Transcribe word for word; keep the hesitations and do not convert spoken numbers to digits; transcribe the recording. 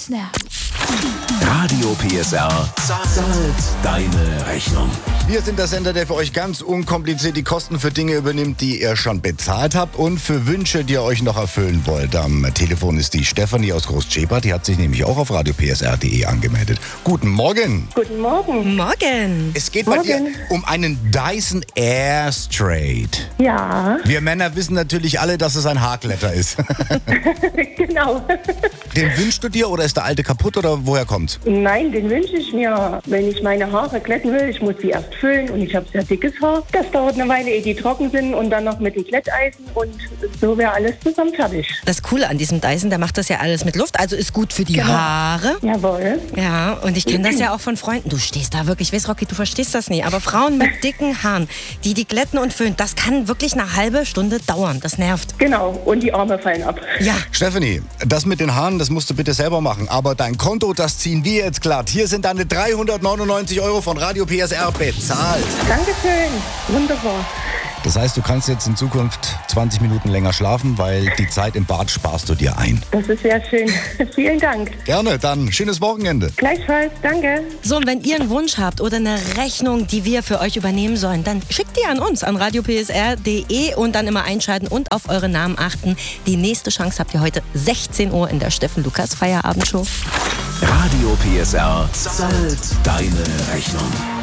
Snap. Radio P S R zahlt deine Rechnung. Wir sind der Sender, der für euch ganz unkompliziert die Kosten für Dinge übernimmt, die ihr schon bezahlt habt und für Wünsche, die ihr euch noch erfüllen wollt. Am Telefon ist die Stefanie aus Groß-Schepert, die hat sich nämlich auch auf radio p s r punkt d e angemeldet. Guten Morgen. Guten Morgen. Morgen. Es geht bei dir um einen Dyson Airstraight. Ja, Wir Männer wissen natürlich alle, dass es ein Haarglätter ist. genau. Den wünschst du dir oder ist der alte kaputt oder woher kommt's? Nein, den wünsche ich mir. Wenn ich meine Haare glätten will, ich muss sie erst füllen und ich habe sehr dickes Haar. Das dauert eine Weile, ehe die trocken sind und dann noch mit dem Glätteisen und so wäre alles zusammen fertig. Das Coole an diesem Dyson, der macht das ja alles mit Luft, also ist gut für die Genau. Haare. Jawohl. Ja, und ich kenne das ja auch von Freunden. Du stehst da wirklich, ich weiß, Rocky, du verstehst das nie, aber Frauen mit dicken Haaren, die die glätten und föhnen, das kann wirklich eine halbe Stunde dauern. Das nervt. Genau, und die Arme fallen ab. Ja. Stefanie, das mit den Haaren, das musst du bitte selber machen. Aber dein Konto, das ziehen wir jetzt glatt. Hier sind deine dreihundertneunundneunzig Euro von Radio P S R bezahlt. Dankeschön. Wunderbar. Das heißt, du kannst jetzt in Zukunft zwanzig Minuten länger schlafen, weil die Zeit im Bad sparst du dir ein. Das ist sehr schön. Vielen Dank. Gerne, dann schönes Wochenende. Gleichfalls. Danke. So, und wenn ihr einen Wunsch habt oder eine Rechnung, die wir für euch übernehmen sollen, dann schickt die an uns, an radio p s r punkt d e und dann immer einschalten und auf eure Namen achten. Die nächste Chance habt ihr heute sechzehn Uhr in der Steffen Lukas Feierabendshow. Radio P S R zahlt deine Rechnung.